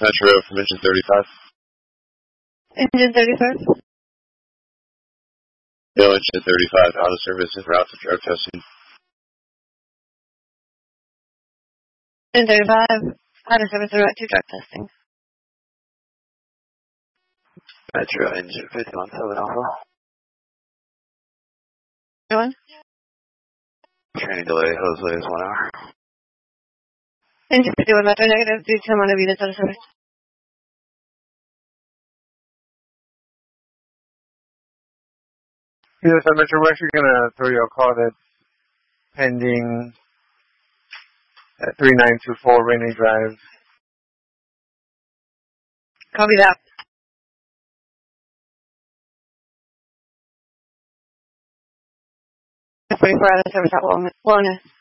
Metro from engine 35. Engine 35? No, engine 35. Auto service and route to drug testing. Engine 35. Auto service and route to drug testing. Metro engine 51-7 Alpha. Everyone? Training delay, Jose is 1 hour. Engine 51 Metro negative due to amount of units out of service. Yes, Metro, we're actually going to throw you a call that's pending at 3924 Rainy Drive. Copy that. 44 out of service at Wellness.